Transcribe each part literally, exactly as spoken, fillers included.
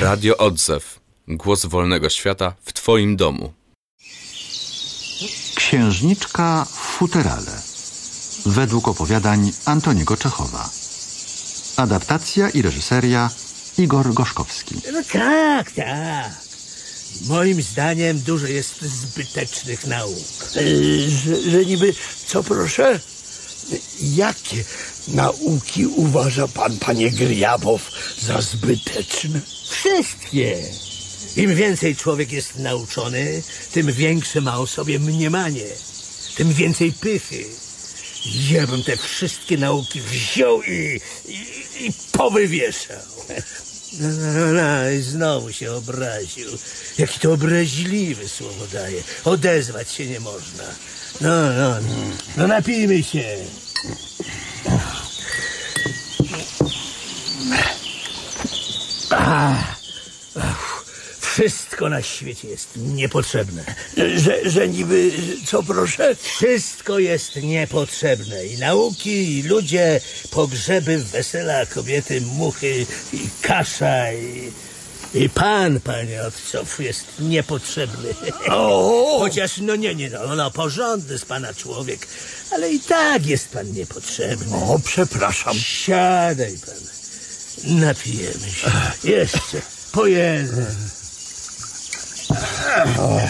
Radio Odzew. Głos wolnego świata w twoim domu. Księżniczka w futerale. Według opowiadań Antoniego Czechowa. Adaptacja i reżyseria Igor Gorzkowski. No tak, tak. Moim zdaniem dużo jest zbytecznych nauk. Yy, że, że niby, co proszę? Jakie nauki uważa pan, panie Gryjabow, za zbyteczne? Wszystkie. Im więcej człowiek jest nauczony, tym większe ma o sobie mniemanie. Tym więcej pychy. Ja bym te wszystkie nauki wziął i, i, i powywieszał. No, no, no, i znowu się obraził. Jaki to obraźliwy słowo daje. Odezwać się nie można. No, no, no, no napijmy się. Ach, ach, wszystko na świecie jest niepotrzebne. Że, że niby, co proszę? Wszystko jest niepotrzebne. I nauki, i ludzie, pogrzeby, wesela, kobiety, muchy, i kasza, i, i pan, panie Otcow, jest niepotrzebny. O! Chociaż, no nie, nie, no, no, porządny z pana człowiek, ale i tak jest pan niepotrzebny. O, przepraszam. Siadaj pan. Napijemy się. Jeszcze. Po jeden. O.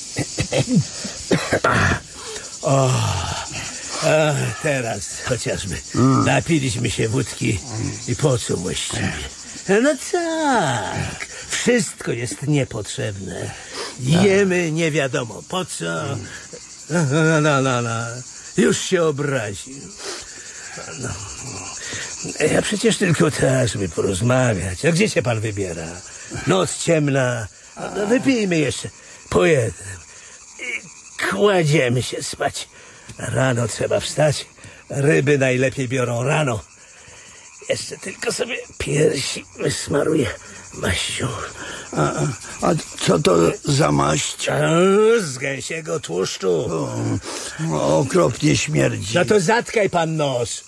O. A teraz chociażby napiliśmy się wódki i po co właściwie? No tak, wszystko jest niepotrzebne. Jemy nie wiadomo po co. No, no, no, no, no. Już się obraził. No. Ja przecież tylko tak, żeby porozmawiać. A gdzie się pan wybiera? Noc ciemna. No, wypijmy jeszcze po jeden. I kładziemy się spać. Rano trzeba wstać. Ryby najlepiej biorą rano. Jeszcze tylko sobie piersi wysmaruję maścią. A, a co to za maść? A, z gęsiego tłuszczu. O, okropnie śmierdzi. No to zatkaj pan nos.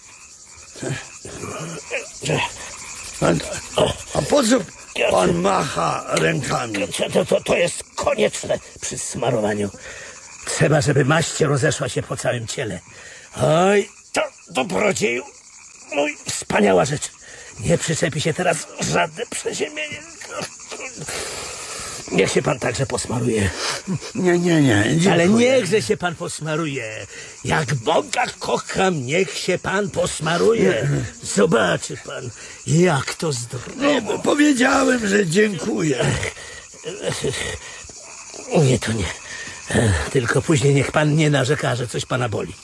A, a po co pan macha rękami? To, to, to, to jest konieczne przy smarowaniu. Trzeba, żeby maść rozeszła się po całym ciele. Oj, to dobrodzieju. Mój, wspaniała rzecz. Nie przyczepi się teraz żadne przeziębienie. Niech się pan także posmaruje. Nie, nie, nie. Dziękuję. Ale niechże się pan posmaruje. Jak Boga kocham, niech się pan posmaruje. Zobaczy pan, jak to zdrowo. No, powiedziałem, że dziękuję. Nie, to nie. Tylko później niech pan nie narzeka, że coś pana boli.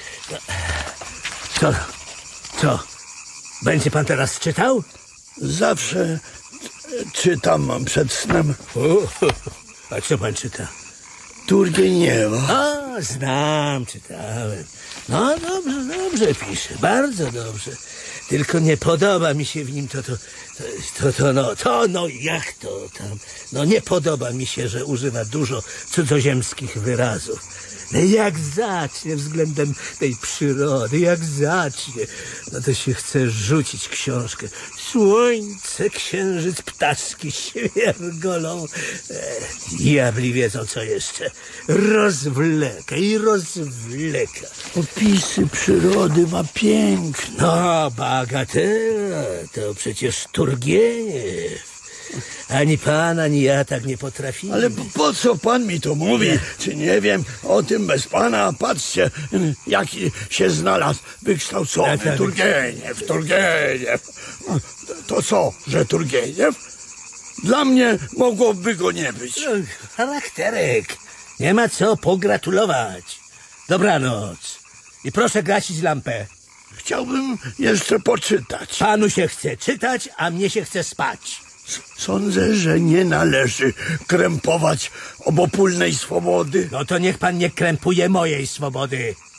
Co? Co? Będzie pan teraz czytał? Zawsze czytam przed snem. O, a co pan czyta? Turgieniewa. A, znam, czytałem. No dobrze, dobrze pisze, bardzo dobrze. Tylko nie podoba mi się w nim to, to, to, to, to no, to, no, jak to tam. No nie podoba mi się, że używa dużo cudzoziemskich wyrazów. No jak zacznie względem tej przyrody, jak zacznie, no to się chce rzucić książkę. Słońce, księżyc, ptaszki świergolą. E, diabli wiedzą co jeszcze. Rozwleka i rozwleka. Opisy przyrody ma piękne. No, bagatela, to przecież Turgieniew. Ani pan, ani ja tak nie potrafimy. Ale po, po co pan mi to mówi? Czy nie wiem o tym bez pana? Patrzcie, jaki się znalazł wykształcony. Tak, tak. Turgieniew, Turgieniew. To co, że Turgieniew? Dla mnie mogłoby go nie być. Charakterek. Nie ma co pogratulować. Dobranoc. I proszę gasić lampę. Chciałbym jeszcze poczytać. Panu się chce czytać, a mnie się chce spać. Sądzę, że nie należy krępować obopólnej swobody. No to niech pan nie krępuje mojej swobody.